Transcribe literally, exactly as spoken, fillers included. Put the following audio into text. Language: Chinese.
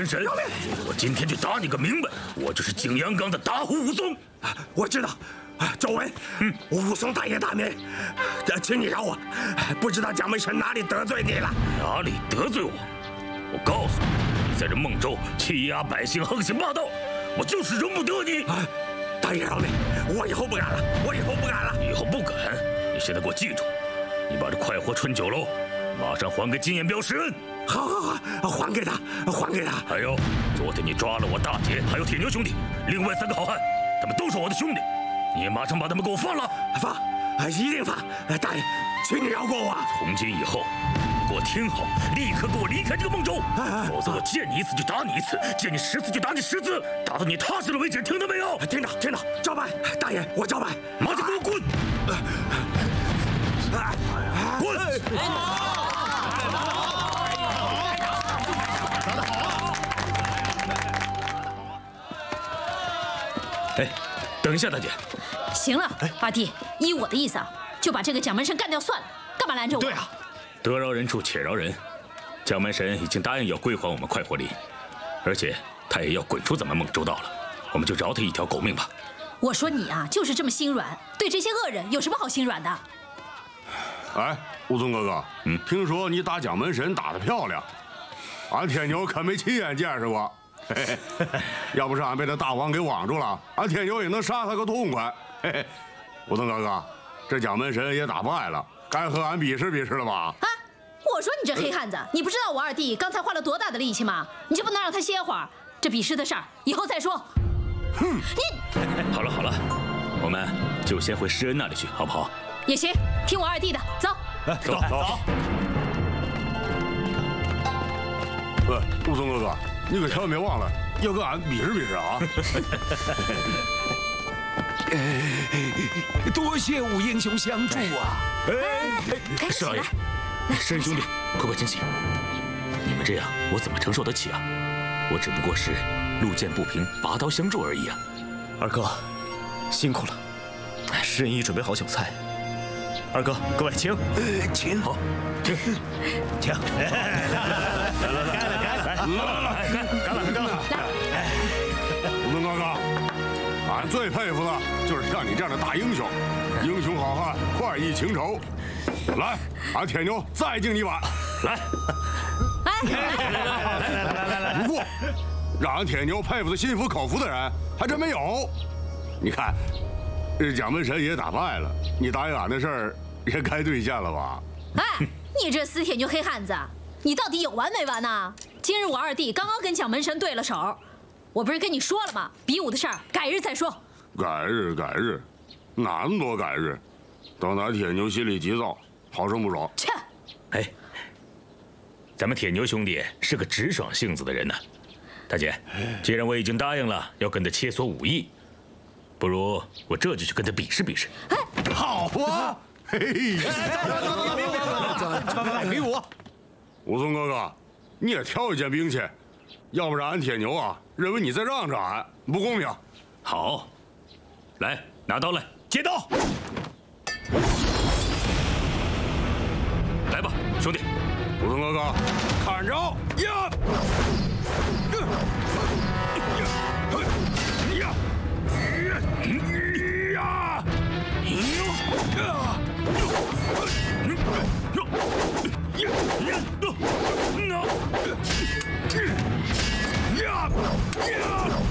门神，我今天就打你个明白，我就是景阳冈的大虎武松。 我知道。 周文，嗯，武松大爷大名，请你饶我，不知道蒋门神哪里得罪你了？ 哪里得罪我？我告诉你，你在这孟州欺压百姓，横行霸道，我就是容不得你。 啊，大爷饶命，我以后不敢了，我以后不敢了。 以后不敢？你现在给我记住，你把这快活春酒楼马上还给金眼彪施恩。 好，好，好，还给他，还给他。 还有，昨天你抓了我大姐，还有铁牛兄弟，另外三个好汉，他们都是我的兄弟。 你也马上把他们给我放了， 放，一定放！大爷，请你饶过我。 从今以后，你给我听好，立刻给我离开这个孟州，否则我见你一次就打你一次，见你十次就打你十次，打到你踏实了为止。听到没有？ 听到，听到，照办。大爷，我照办。 马上给我滚！滚！哎，等一下，大姐。 行了，二弟，依我的意思啊，就把这个蒋门神干掉算了，干嘛拦着我？ 对啊，得饶人处且饶人，蒋门神已经答应要归还我们快活林，而且他也要滚出咱们孟州道了，我们就饶他一条狗命吧。 我说你啊，就是这么心软，对这些恶人有什么好心软的？ 哎，武松哥哥，嗯，听说你打蒋门神打得漂亮，俺天牛可没亲眼见识过。嘿嘿，要不是俺被那大王给网住了，俺天牛也能杀他个痛快。 嘿嘿，武松哥哥，这蒋门神也打败了，该和俺比试比试了吧？ 啊！我说你这黑汉子，你不知道我二弟刚才花了多大的力气吗？你就不能让他歇会儿？这比试的事儿以后再说。 哼！ 你好了好了，我们就先回施恩那里去，好不好？ 也行，听我二弟的，走。 走走。 喂，武松哥哥，你可千万别忘了要跟俺比试比试啊！ 多谢武英雄相助啊！ 哎， 施老爷，施恩兄弟，快快请起！你们这样，我怎么承受得起啊？我只不过是路见不平，拔刀相助而已啊！ 二哥，辛苦了。施恩已准备好酒菜，二哥，各位请， 请好，请，请。来来来，干了干了，来来来，干干了干了。 武松哥哥。 俺最佩服的就是像你这样的大英雄，英雄好汉，快意情仇。来，俺铁牛再敬你碗， 来， 来来来来来来。不过，让俺铁牛佩服的心服口服的人还真没有。你看，这蒋门神也打败了，你答应俺的事儿也该兑现了吧？ 哎，你这死铁牛黑汉子，你到底有完没完呢？今日我二弟刚刚跟蒋门神对了手。 我不是跟你说了吗？比武的事儿改日再说。 改日改日，哪那么多改日？等咱铁牛心里急躁，好生不爽。 切！ 哎，咱们铁牛兄弟是个直爽性子的人呢。大姐，既然我已经答应了要跟他切磋武艺，不如我这就去跟他比试比试。 哎， 好啊！嘿嘿， 比武！ 武松哥哥，你也挑一件兵器。 要不然俺铁牛啊，认为你在让着俺，不公平。 好，来拿刀来，接刀。来吧，兄弟。 武松哥哥，看着呀！呀！呀！